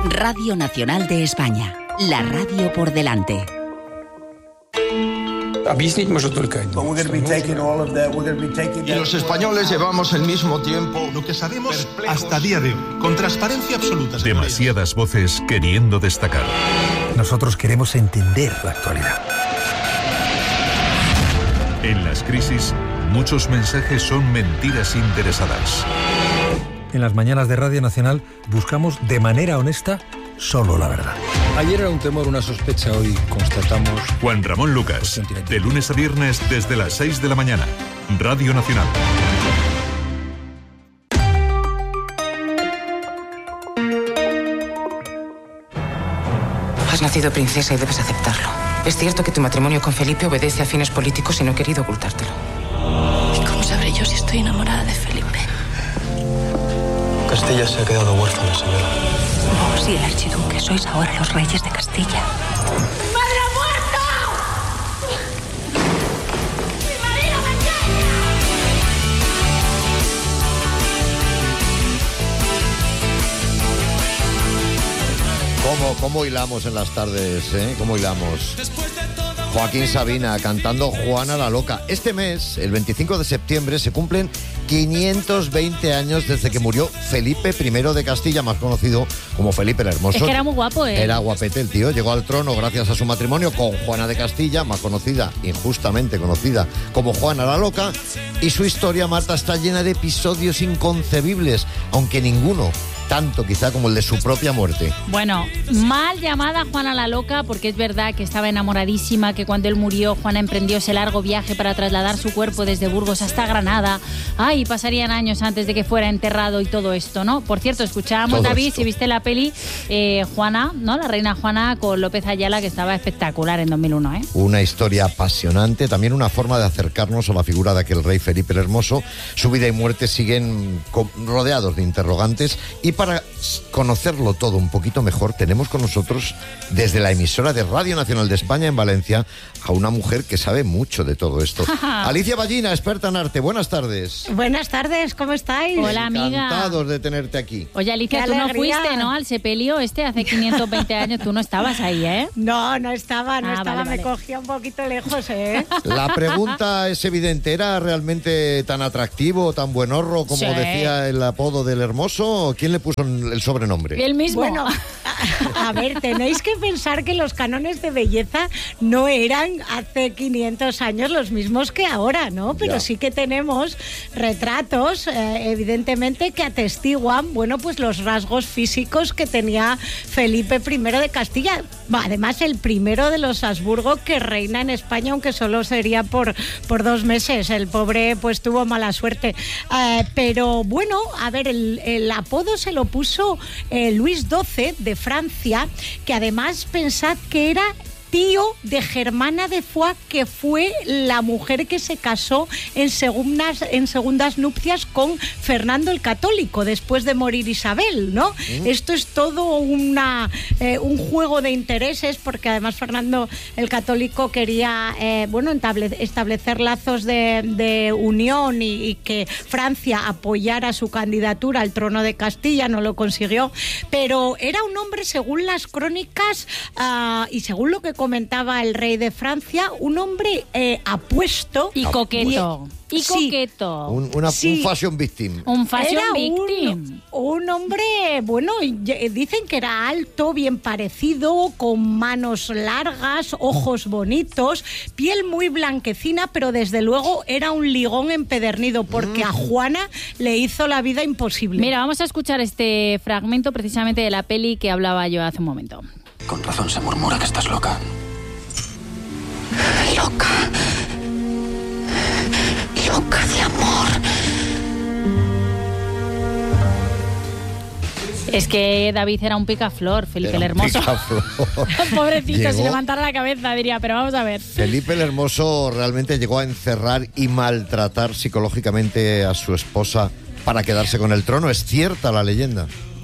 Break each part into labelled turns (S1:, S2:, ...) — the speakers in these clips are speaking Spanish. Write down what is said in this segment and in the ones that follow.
S1: Radio Nacional de España. La radio por delante.
S2: Объяснить может только один.
S3: Y los españoles llevamos el mismo tiempo.
S4: Lo que sabemos hasta día de hoy, con transparencia absoluta.
S5: Demasiadas voces queriendo destacar.
S6: Nosotros queremos entender la actualidad.
S5: En las crisis, muchos mensajes son mentiras interesadas.
S6: En las mañanas de Radio Nacional buscamos de manera honesta solo la verdad.
S7: Ayer era un temor, una sospecha, hoy constatamos...
S5: Juan Ramón Lucas, de lunes a viernes desde las 6 de la mañana. Radio Nacional.
S8: Has nacido princesa y debes aceptarlo. Es cierto que tu matrimonio con Felipe obedece a fines políticos y no he querido ocultártelo.
S9: ¿Y cómo sabré yo si estoy enamorada de Felipe?
S10: Castilla se ha quedado huérfana, señora.
S9: Vos y el archiduque sois ahora los reyes de Castilla. ¡Madre ha muerto! ¡Mi marido me
S11: engaña! ¿Cómo hilamos en las tardes, eh? ¿Cómo hilamos? Joaquín Sabina cantando Juana la Loca. Este mes, el 25 de septiembre, se cumplen 520 años desde que murió Felipe I de Castilla, más conocido como Felipe el Hermoso.
S12: Es que era muy guapo, ¿eh?
S11: Era guapete el tío. Llegó al trono gracias a su matrimonio con Juana de Castilla, más conocida, injustamente conocida, como Juana la Loca. Y su historia, Marta, está llena de episodios inconcebibles, aunque ninguno tanto quizá como el de su propia muerte.
S12: Bueno, mal llamada Juana la Loca, porque es verdad que estaba enamoradísima, que cuando él murió Juana emprendió ese largo viaje para trasladar su cuerpo desde Burgos hasta Granada. Ay, pasarían años antes de que fuera enterrado y todo esto, ¿no? Por cierto, escuchábamos, todo David, esto. Si viste la peli, Juana, ¿no? La reina Juana con López Ayala, que estaba espectacular en 2001, ¿eh?
S11: Una historia apasionante, también una forma de acercarnos a la figura de aquel rey Felipe el Hermoso. Su vida y muerte siguen rodeados de interrogantes, y para conocerlo todo un poquito mejor, tenemos con nosotros, desde la emisora de Radio Nacional de España en Valencia, a una mujer que sabe mucho de todo esto. Alicia Ballina, experta en arte. Buenas tardes.
S13: Buenas tardes, ¿cómo estáis?
S12: Hola, amiga.
S11: Encantados de tenerte aquí.
S12: Oye, Alicia, tú no fuiste, ¿no? Al sepelio hace 520 años. Tú no estabas ahí, ¿eh?
S13: No estaba.
S12: Vale.
S13: Me cogía un poquito lejos, ¿eh?
S11: La pregunta es evidente. ¿Era realmente tan atractivo, tan buenorro como decía el apodo del Hermoso? ¿Quién le puso el sobrenombre?
S12: El mismo.
S13: Bueno, a ver, tenéis que pensar que los cánones de belleza no eran hace 500 años los mismos que ahora, ¿no? Pero sí que tenemos retratos, evidentemente, que atestiguan, bueno, pues los rasgos físicos que tenía Felipe I de Castilla. Además, el primero de los Habsburgo que reina en España, aunque solo sería por 2 meses. El pobre, pues, tuvo mala suerte. Pero, bueno, a ver, el apodo se lo puso Luis XII de Francia, que además pensad que era tío de Germana de Foix, que fue la mujer que se casó en segundas nupcias con Fernando el Católico, después de morir Isabel, ¿no? Esto es todo un juego de intereses, porque además Fernando el Católico quería establecer lazos de unión y que Francia apoyara su candidatura al trono de Castilla. No lo consiguió, pero era un hombre, según las crónicas y según lo que comentaba el rey de Francia, un hombre apuesto
S12: y coqueto.
S11: Un fashion victim.
S12: Un fashion victim.
S13: Un hombre, bueno, dicen que era alto, bien parecido, con manos largas, ojos bonitos, piel muy blanquecina, pero desde luego era un ligón empedernido, porque a Juana le hizo la vida imposible.
S12: Mira, vamos a escuchar este fragmento precisamente de la peli que hablaba yo hace un momento.
S10: Con razón se murmura que estás loca.
S9: Loca de amor.
S12: Es que David era un picaflor, Felipe el Hermoso. Pobrecito, si levantara la cabeza diría, pero vamos a ver.
S11: Felipe el Hermoso realmente llegó a encerrar y maltratar psicológicamente a su esposa para quedarse con el trono. ¿Es cierta la leyenda?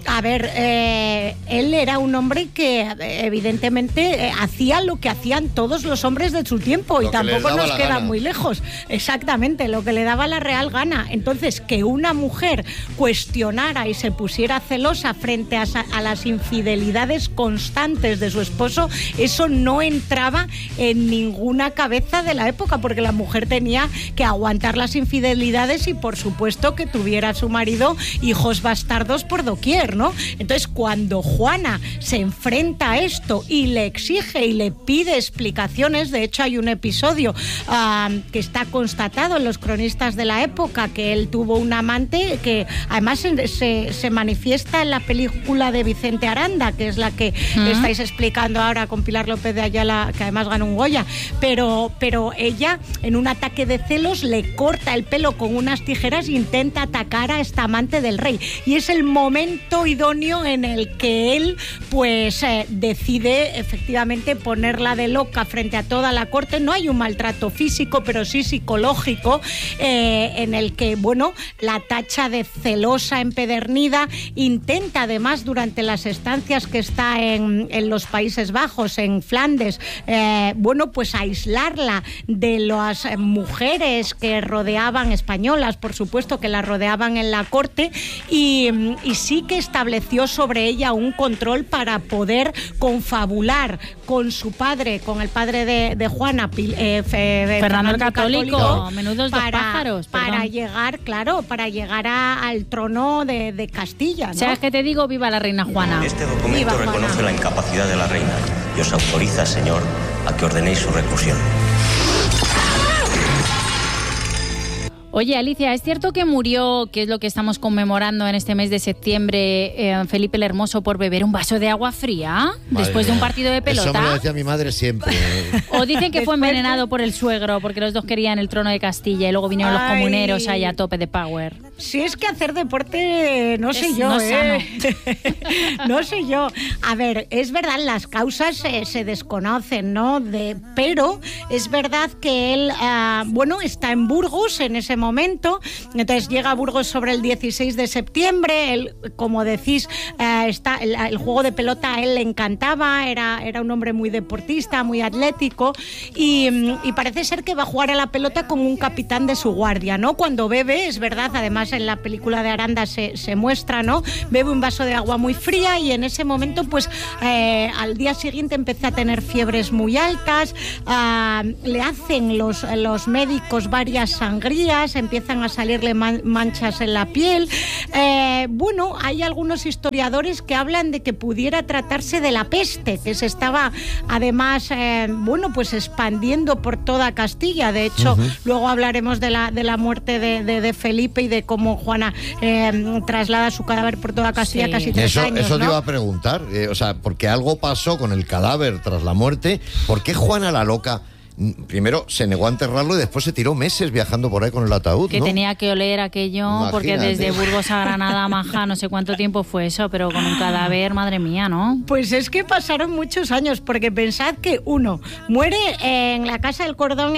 S13: A ver, él era un hombre que evidentemente hacía lo que hacían todos los hombres de su tiempo y tampoco nos queda muy lejos. Exactamente, lo que le daba la real gana. Entonces, que una mujer cuestionara y se pusiera celosa frente a las infidelidades constantes de su esposo, eso no entraba en ninguna cabeza de la época, porque la mujer tenía que aguantar las infidelidades y, por supuesto, que tuviera a su marido hijos bastardos por doquier, ¿no? Entonces, cuando Juana se enfrenta a esto y le exige y le pide explicaciones, de hecho hay un episodio que está constatado en los cronistas de la época, que él tuvo un amante que además se manifiesta en la película de Vicente Aranda, que es la que estáis explicando ahora con Pilar López de Ayala, que además ganó un Goya, pero ella, en un ataque de celos, le corta el pelo con unas tijeras e intenta atacar a esta amante del rey, y es el momento idóneo en el que él pues decide efectivamente ponerla de loca frente a toda la corte. No hay un maltrato físico, pero sí psicológico, en el que, bueno, la tacha de celosa empedernida, intenta además durante las estancias que está en los Países Bajos, en Flandes, bueno, pues aislarla de las mujeres que rodeaban, españolas por supuesto, que la rodeaban en la corte, y sí que estableció sobre ella un control para poder confabular con su padre, con el padre de Juana,
S12: Fernando el Católico, menudos dos pájaros,
S13: para llegar, claro, para llegar al trono de Castilla, ¿no?
S12: ¿Sabes qué te digo? Viva la reina Juana.
S2: Este documento reconoce la incapacidad de la reina y os autoriza, señor, a que ordenéis su reclusión.
S12: Oye, Alicia, ¿es cierto que murió, que es lo que estamos conmemorando en este mes de septiembre, Felipe el Hermoso por beber un vaso de agua fría después de un partido de pelota?
S11: Eso me lo decía mi madre siempre.
S12: O dicen que fue envenenado por el suegro, porque los dos querían el trono de Castilla y luego vinieron los comuneros ahí a tope de power.
S13: Si es que hacer deporte, no sé yo, no sé yo. A ver, es verdad, las causas se desconocen, ¿no? Pero es verdad que él, bueno, está en Burgos en ese momento, entonces llega a Burgos sobre el 16 de septiembre, él, como decís, el juego de pelota a él le encantaba, era un hombre muy deportista, muy atlético, y parece ser que va a jugar a la pelota con un capitán de su guardia, ¿no? Cuando bebe, es verdad, además en la película de Aranda se muestra, ¿no? Bebe un vaso de agua muy fría y en ese momento, pues, al día siguiente empieza a tener fiebres muy altas, le hacen los médicos varias sangrías, empiezan a salirle manchas en la piel. Bueno, hay algunos historiadores que hablan de que pudiera tratarse de la peste, que se estaba además, bueno, pues expandiendo por toda Castilla. De hecho, luego hablaremos de la muerte de Felipe y de cómo Juana traslada su cadáver por toda Castilla casi 3 años.
S11: Eso
S13: ¿no?
S11: te iba a preguntar, o sea, porque algo pasó con el cadáver tras la muerte. ¿Por qué Juana la Loca primero se negó a enterrarlo y después se tiró meses viajando por ahí con el ataúd,
S12: que
S11: ¿no?
S12: tenía que oler aquello? Imagínate. Porque desde Burgos a Granada, Maja, no sé cuánto tiempo fue eso, pero con un cadáver, madre mía, ¿no?
S13: Pues es que pasaron muchos años, porque pensad que uno muere en la Casa del Cordón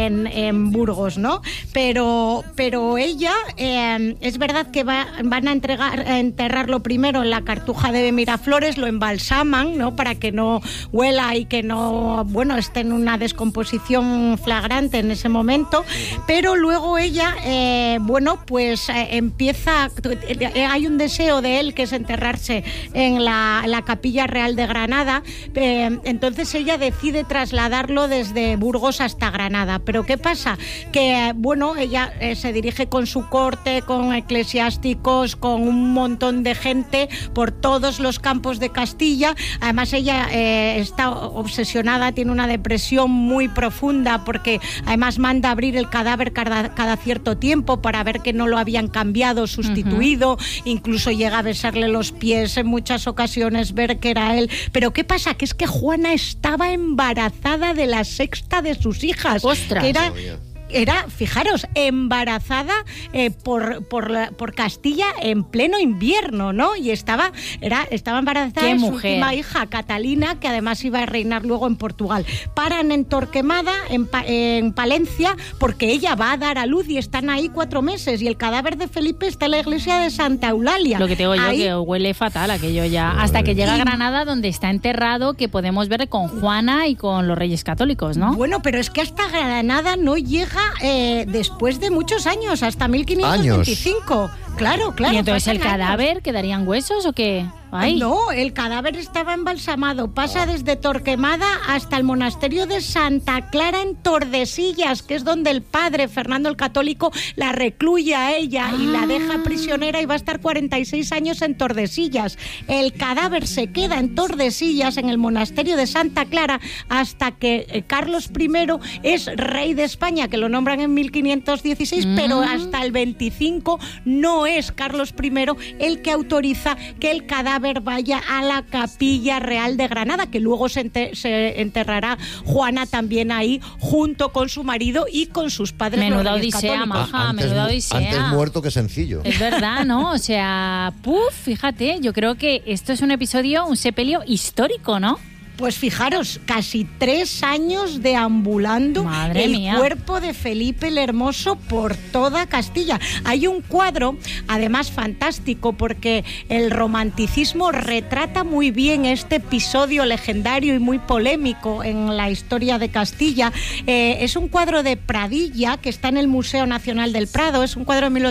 S13: en Burgos, ¿no? Pero ella, es verdad que van a enterrarlo primero en la Cartuja de Miraflores, lo embalsaman, ¿no? Para que no huela y que no, bueno, esté en una descomposición flagrante en ese momento, pero luego ella, bueno, pues empieza, hay un deseo de él que es enterrarse en la Capilla Real de Granada, entonces ella decide trasladarlo desde Burgos hasta Granada. Pero ¿qué pasa? Que, bueno, ella se dirige con su corte, con eclesiásticos, con un montón de gente por todos los campos de Castilla. Además ella está obsesionada, tiene una depresión muy profunda, porque además manda abrir el cadáver cada cierto tiempo para ver que no lo habían cambiado, sustituido, incluso llega a besarle los pies en muchas ocasiones, ver que era él. Pero ¿qué pasa? Que es que Juana estaba embarazada de la sexta de sus hijas.
S12: ¡Ostras!
S13: Que era era, fijaros, embarazada por Castilla en pleno invierno, ¿no? Y estaba embarazada de su última hija, Catalina, que además iba a reinar luego en Portugal. Paran en Torquemada, en Palencia, porque ella va a dar a luz y están ahí 4 meses. Y el cadáver de Felipe está en la iglesia de Santa Eulalia.
S12: Lo que te digo yo, que huele fatal aquello ya. Hasta que llega a Granada, donde está enterrado, que podemos ver con Juana y con los Reyes Católicos, ¿no?
S13: Bueno, pero es que hasta Granada no llega después de muchos años, hasta 1525. Claro.
S12: ¿Y entonces el cadáver quedarían huesos o qué? Ay.
S13: No, el cadáver estaba embalsamado. Pasa desde Torquemada hasta el monasterio de Santa Clara en Tordesillas, que es donde el padre Fernando el Católico la recluye a ella y la deja prisionera, y va a estar 46 años en Tordesillas. El cadáver se queda en Tordesillas, en el monasterio de Santa Clara, hasta que Carlos I es rey de España, que lo nombran en 1516, pero hasta el 25 no es Carlos I el que autoriza que el cadáver vaya a la Capilla Real de Granada, que luego se enterrará Juana también ahí, junto con su marido y con sus padres.
S12: Menuda odisea, maja, menuda odisea.
S11: Antes muerto que sencillo.
S12: Es verdad, ¿no? O sea, fíjate, yo creo que esto es un sepelio histórico, ¿no?
S13: Pues fijaros, casi 3 años deambulando el cuerpo de Felipe el Hermoso por toda Castilla. Hay un cuadro, además fantástico, porque el romanticismo retrata muy bien este episodio legendario y muy polémico en la historia de Castilla. Es un cuadro de Pradilla, que está en el Museo Nacional del Prado. Es un cuadro de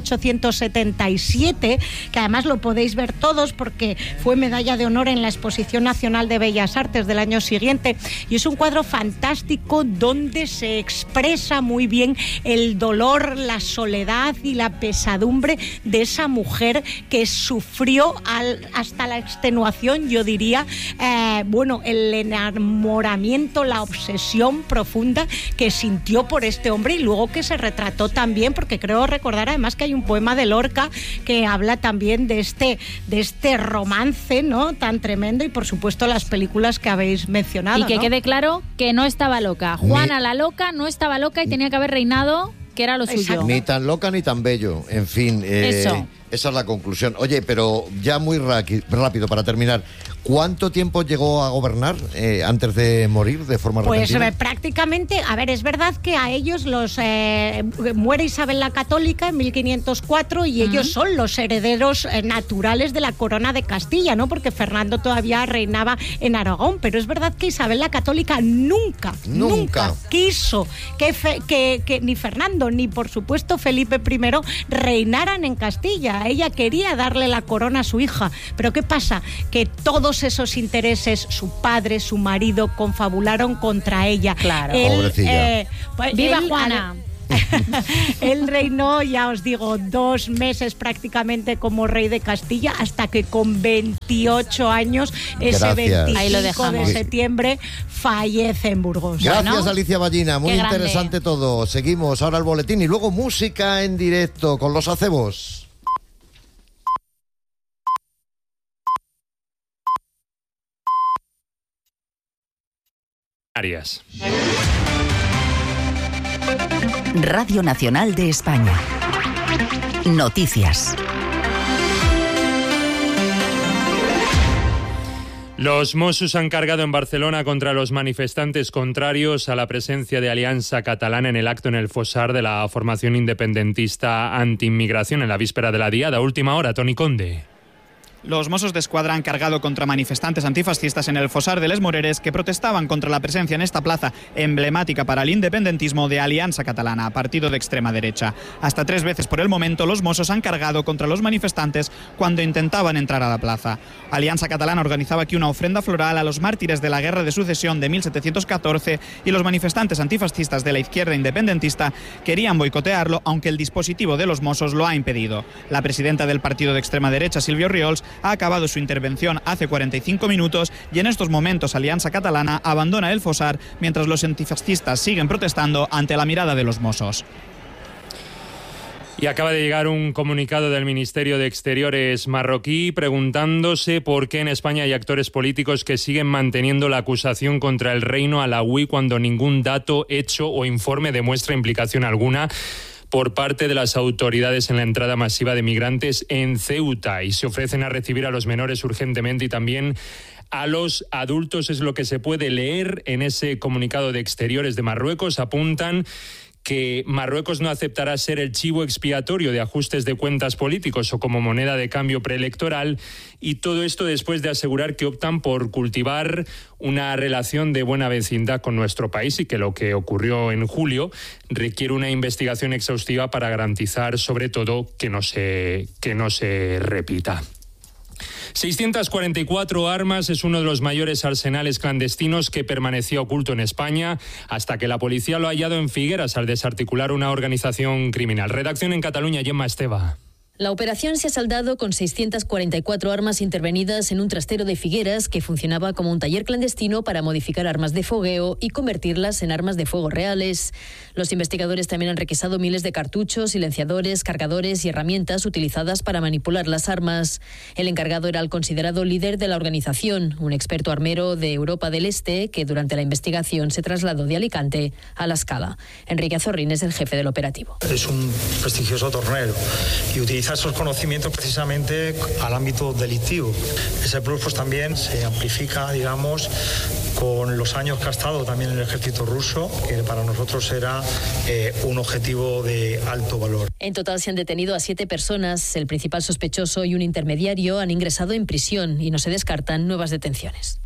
S13: 1877, que además lo podéis ver todos porque fue medalla de honor en la Exposición Nacional de Bellas Artes del año siguiente, y es un cuadro fantástico donde se expresa muy bien el dolor, la soledad y la pesadumbre de esa mujer que sufrió hasta la extenuación, yo diría, el enamoramiento, la obsesión profunda que sintió por este hombre, y luego que se retrató también, porque creo recordar además que hay un poema de Lorca que habla también de este romance, ¿no?, tan tremendo, y por supuesto las películas que habéis mencionado.
S12: Y que quede claro que no estaba loca. Juana la loca no estaba loca y tenía que haber reinado, que era lo suyo.
S11: Ni tan loca ni tan bello. En fin, esa es la conclusión. Oye, pero ya muy rápido para terminar. ¿Cuánto tiempo llegó a gobernar antes de morir de forma repentina?
S13: Pues prácticamente, a ver, es verdad que a ellos muere Isabel la Católica en 1504 y ellos son los herederos naturales de la corona de Castilla, ¿no? Porque Fernando todavía reinaba en Aragón, pero es verdad que Isabel la Católica nunca quiso que ni Fernando ni por supuesto Felipe I reinaran en Castilla. Ella quería darle la corona a su hija, pero ¿qué pasa? Que todos esos intereses, su padre, su marido, confabularon contra ella.
S12: Claro.
S11: Pobrecilla.
S12: ¡Viva Juana!
S13: Él reinó, ya os digo, 2 meses prácticamente como rey de Castilla, hasta que con 28 años, ese 25 de septiembre, fallece en Burgos.
S11: Gracias, ¿no? Alicia Ballina, muy interesante todo. Seguimos ahora el boletín y luego música en directo con los acebos.
S1: Radio Nacional de España. Noticias.
S14: Los Mossos han cargado en Barcelona contra los manifestantes contrarios a la presencia de Alianza Catalana en el acto en el Fossar de la formación independentista anti-inmigración en la víspera de la Diada. Última hora, Toni Conde.
S15: Los Mossos d'Esquadra han cargado contra manifestantes antifascistas en el Fossar de les Moreres que protestaban contra la presencia en esta plaza emblemática para el independentismo de Alianza Catalana, partido de extrema derecha. Hasta 3 veces por el momento los Mossos han cargado contra los manifestantes cuando intentaban entrar a la plaza. Alianza Catalana organizaba aquí una ofrenda floral a los mártires de la Guerra de Sucesión de 1714 y los manifestantes antifascistas de la izquierda independentista querían boicotearlo, aunque el dispositivo de los Mossos lo ha impedido. La presidenta del partido de extrema derecha, Silvia Orriols, ha acabado su intervención hace 45 minutos y en estos momentos Alianza Catalana abandona el Fossar mientras los antifascistas siguen protestando ante la mirada de los Mossos.
S14: Y acaba de llegar un comunicado del Ministerio de Exteriores marroquí preguntándose por qué en España hay actores políticos que siguen manteniendo la acusación contra el reino alauí cuando ningún dato, hecho o informe demuestra implicación alguna por parte de las autoridades en la entrada masiva de migrantes en Ceuta, y se ofrecen a recibir a los menores urgentemente y también a los adultos. Es lo que se puede leer en ese comunicado de Exteriores de Marruecos. Apuntan que Marruecos no aceptará ser el chivo expiatorio de ajustes de cuentas políticos o como moneda de cambio preelectoral, y todo esto después de asegurar que optan por cultivar una relación de buena vecindad con nuestro país y que lo que ocurrió en julio requiere una investigación exhaustiva para garantizar, sobre todo, que no se repita. 644 armas es uno de los mayores arsenales clandestinos que permanecía oculto en España hasta que la policía lo ha hallado en Figueras al desarticular una organización criminal. Redacción en Cataluña, Gemma Esteva.
S16: La operación se ha saldado con 644 armas intervenidas en un trastero de Figueras que funcionaba como un taller clandestino para modificar armas de fogueo y convertirlas en armas de fuego reales. Los investigadores también han requisado miles de cartuchos, silenciadores, cargadores y herramientas utilizadas para manipular las armas. El encargado era el considerado líder de la organización, un experto armero de Europa del Este que durante la investigación se trasladó de Alicante a La Scala. Enrique Azorrín es el jefe del operativo.
S17: Es un prestigioso tornero y utiliza esos conocimientos precisamente al ámbito delictivo. Ese plus pues también se amplifica, digamos, con los años que ha estado también en el ejército ruso, que para nosotros era un objetivo de alto valor.
S16: En total se han detenido a 7 personas. El principal sospechoso y un intermediario han ingresado en prisión y no se descartan nuevas detenciones.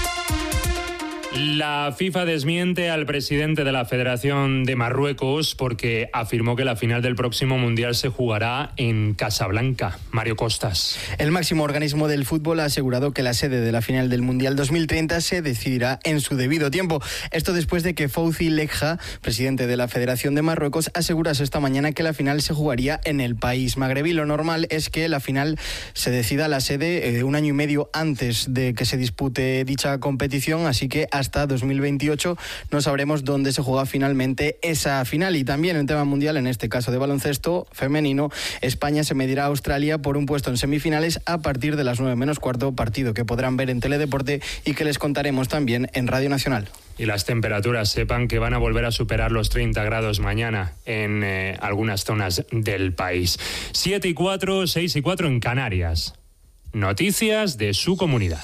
S14: La FIFA desmiente al presidente de la Federación de Marruecos porque afirmó que la final del próximo Mundial se jugará en Casablanca. Mario Costas.
S18: El máximo organismo del fútbol ha asegurado que la sede de la final del Mundial 2030 se decidirá en su debido tiempo. Esto después de que Fouzi Lekja, presidente de la Federación de Marruecos, asegurase esta mañana que la final se jugaría en el país magrebí. Lo normal es que la final se decida la sede un año y medio antes de que se dispute dicha competición, así que hasta 2028 no sabremos dónde se juega finalmente esa final. Y también en tema mundial, en este caso de baloncesto femenino, España se medirá a Australia por un puesto en semifinales a partir de las 9:15, partido que podrán ver en Teledeporte y que les contaremos también en Radio Nacional.
S14: Y las temperaturas, sepan que van a volver a superar los 30 grados mañana en algunas zonas del país. 7:04, 6:04 en Canarias. Noticias de su comunidad.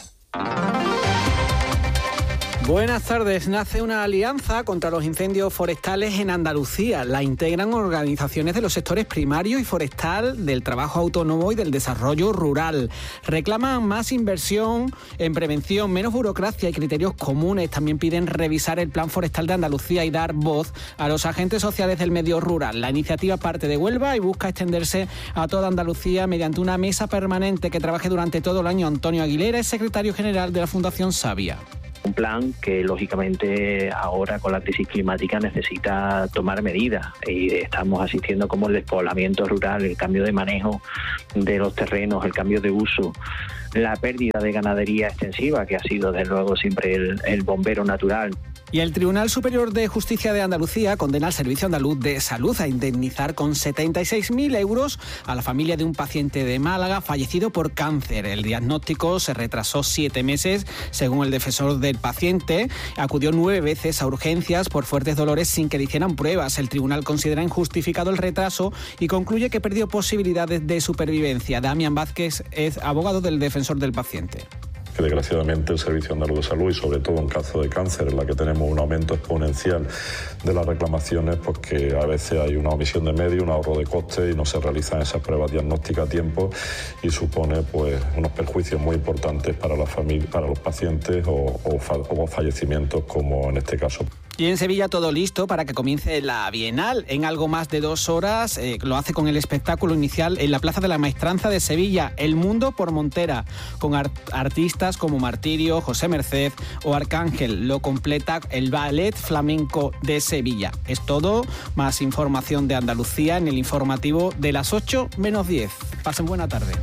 S19: Buenas tardes. Nace una alianza contra los incendios forestales en Andalucía. La integran organizaciones de los sectores primario y forestal, del trabajo autónomo y del desarrollo rural. Reclaman más inversión en prevención, menos burocracia y criterios comunes. También piden revisar el Plan Forestal de Andalucía y dar voz a los agentes sociales del medio rural. La iniciativa parte de Huelva y busca extenderse a toda Andalucía mediante una mesa permanente que trabaje durante todo el año. Antonio Aguilera es secretario general de la Fundación Savia.
S20: Un plan que, lógicamente, ahora con la crisis climática necesita tomar medidas y estamos asistiendo como el despoblamiento rural, el cambio de manejo de los terrenos, el cambio de uso, la pérdida de ganadería extensiva, que ha sido, desde luego, siempre el bombero natural.
S19: Y el Tribunal Superior de Justicia de Andalucía condena al Servicio Andaluz de Salud a indemnizar con 76.000 euros a la familia de un paciente de Málaga fallecido por cáncer. El diagnóstico se retrasó 7 meses, según el defensor del paciente. Acudió 9 veces a urgencias por fuertes dolores sin que le hicieran pruebas. El tribunal considera injustificado el retraso y concluye que perdió posibilidades de supervivencia. Damián Vázquez es abogado del defensor del paciente.
S21: Que desgraciadamente el Servicio Andaluz de Salud, y sobre todo en caso de cáncer, en la que tenemos un aumento exponencial de las reclamaciones, pues que a veces hay una omisión de medios, un ahorro de costes y no se realizan esas pruebas diagnósticas a tiempo, y supone pues unos perjuicios muy importantes para la familia, para los pacientes o fallecimientos, como en este caso.
S19: Y en Sevilla todo listo para que comience la Bienal. En algo más de 2 horas lo hace con el espectáculo inicial en la Plaza de la Maestranza de Sevilla, El Mundo por Montera, con artistas como Martirio, José Merced o Arcángel. Lo completa el Ballet Flamenco de Sevilla. Es todo. Más información de Andalucía en el informativo de las 8:10. Pasen buena tarde.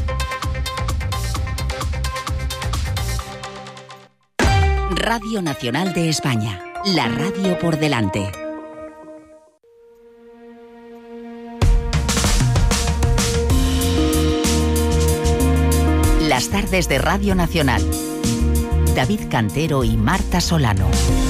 S1: Radio Nacional de España. La radio por delante. Las tardes de Radio Nacional. David Cantero y Marta Solano.